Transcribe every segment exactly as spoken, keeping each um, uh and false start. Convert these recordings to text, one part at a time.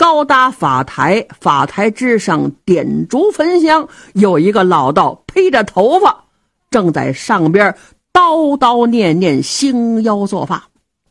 高搭法台，法台之上点烛焚香，有一个老道披着头发，正在上边叨叨念念兴妖做法。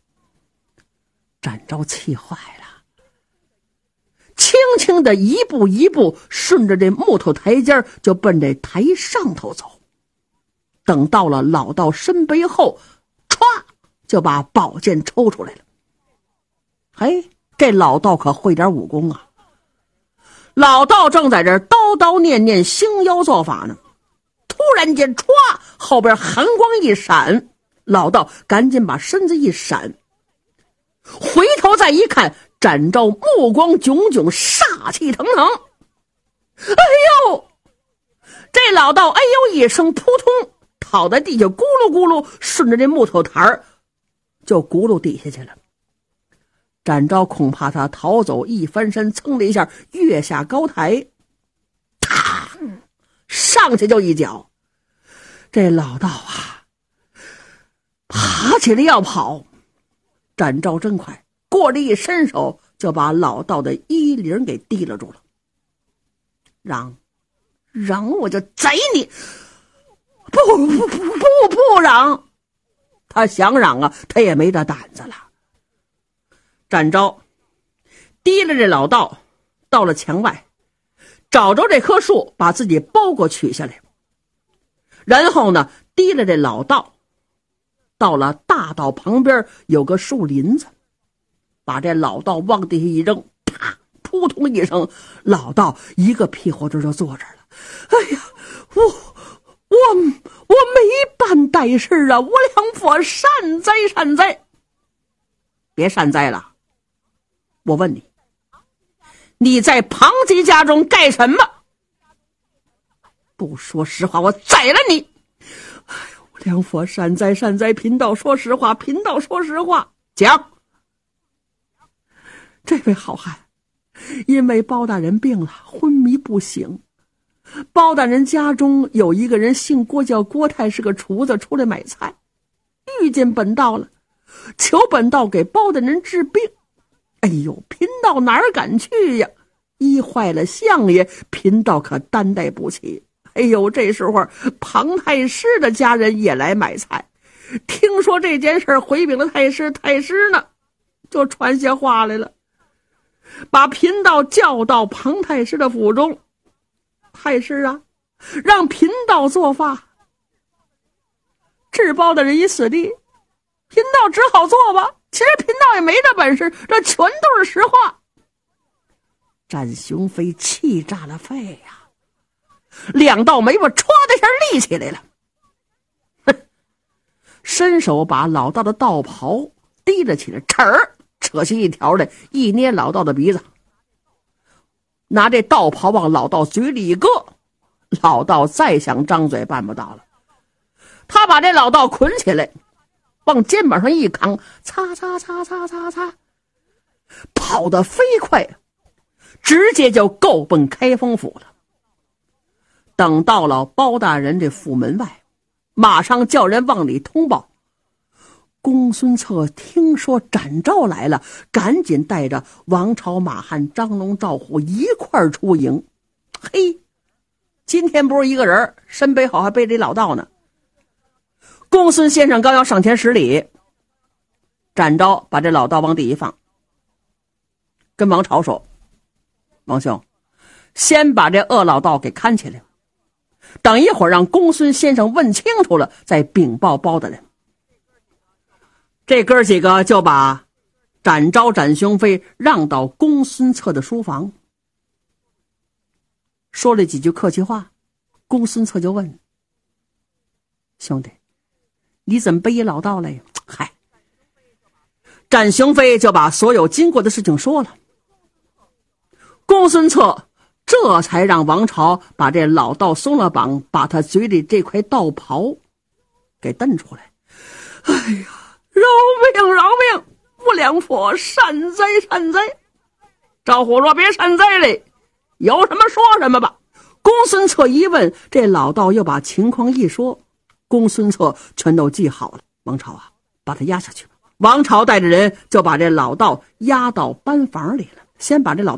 展昭气坏了，轻轻的一步一步顺着这木头台阶就奔这台上头走。等到了老道身背后，歘就把宝剑抽出来了。嘿，这老道可会点武功啊！老道正在这叨叨念念兴妖做法呢，突然间歘，后边寒光一闪，老道赶紧把身子一闪，回头再一看，展昭目光炯炯，煞气腾腾。哎呦！这老道哎呦一声，扑通倒在地下，咕噜咕噜顺着这木头台儿就轱辘底下去了。展昭恐怕他逃走，一翻身蹭了一下跃下高台，嘡上去就一脚。这老道啊爬起来要跑，展昭真快，过来一伸手就把老道的衣领给提了住了。让让我就宰你！不不不不不让！他想让啊，他也没这胆子了。展昭提了这老道到了墙外，找着这棵树，把自己包裹取下来，然后呢提了这老道到了大道旁边有个树林子，把这老道往地下一扔，啪扑通一声，老道一个屁股墩就坐这儿了。哎呀，我我我没办歹事啊，无量佛善哉善哉！别善哉了，我问你，你在庞吉家中干什么？不说实话，我宰了你！哎呦，无量佛善哉善哉！贫道说实话，贫道说实话。讲，这位好汉，因为包大人病了，昏迷不醒。包大人家中有一个人姓郭，叫郭太，是个厨子，出来买菜，遇见本道了，求本道给包大人治病。哎呦，贫道哪儿敢去呀？医坏了相爷，贫道可担待不起。哎呦，这时候庞太师的家人也来买菜，听说这件事回禀了太师，太师呢就传下话来了，把贫道叫到庞太师的府中。太师啊，让贫道做法治包的人已死地，贫道只好做吧。其实贫道也没这本事，这全都是实话。展雄飞气炸了肺呀、啊，两道眉毛唰的一下立起来了，哼，伸手把老道的道袍提了起来，扯儿扯下一条来，一捏老道的鼻子，拿这道袍往老道嘴里一搁，老道再想张嘴办不到了。他把这老道捆起来，往肩膀上一扛，擦擦擦擦擦擦，跑得飞快，直接就够奔开封府了。等到了包大人这府门外，马上叫人往里通报。公孙策听说展昭来了，赶紧带着王朝、马汉、张龙、赵虎一块儿出营。嘿，今天不是一个人，身背后还背着老道呢。公孙先生刚要上前施礼，展昭把这老道往底一放，跟王朝说：“王兄，先把这恶老道给看起来，等一会儿让公孙先生问清楚了，再禀报包大人。”这哥几个就把展昭、展雄飞让到公孙策的书房，说了几句客气话。公孙策就问：“兄弟，你怎么背一老道来呀？”嗨，展雄飞就把所有经过的事情说了。公孙策这才让王朝把这老道松了绑，把他嘴里这块道袍给蹬出来。哎呀，饶命饶命！无量佛善哉善哉！赵虎说：“别善哉嘞，有什么说什么吧。”公孙策一问，这老道又把情况一说，公孙策全都记好了。王朝啊，把他押下去吧。王朝带着人就把这老道押到班房里了，先把这老